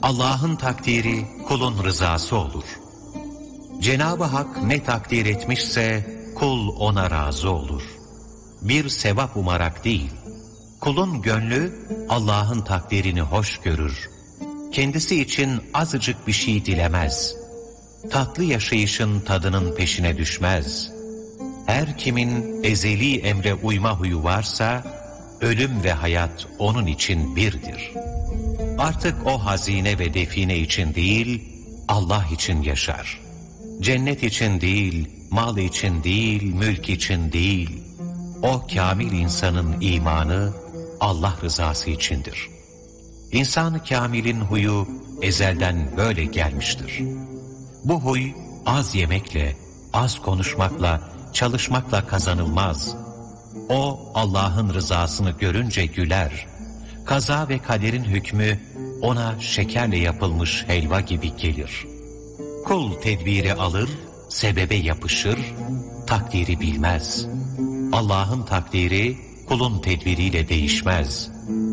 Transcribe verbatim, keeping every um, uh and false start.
Allah'ın takdiri kulun rızası olur. Cenab-ı Hak ne takdir etmişse kul ona razı olur. Bir sevap umarak değil, kulun gönlü Allah'ın takdirini hoş görür. Kendisi için azıcık bir şey dilemez. Tatlı yaşayışın tadının peşine düşmez. Her kimin ezeli emre uyma huyu varsa, ölüm ve hayat onun için birdir. Artık o hazine ve define için değil, Allah için yaşar. Cennet için değil, mal için değil, mülk için değil. O kamil insanın imanı Allah rızası içindir. İnsan-ı kamilin huyu ezelden böyle gelmiştir. Bu huy az yemekle, az konuşmakla, çalışmakla kazanılmaz. O Allah'ın rızasını görünce güler. Kaza ve kaderin hükmü ona şekerle yapılmış helva gibi gelir. Kul tedbiri alır, sebebe yapışır, takdiri bilmez. Allah'ın takdiri kulun tedbiriyle değişmez.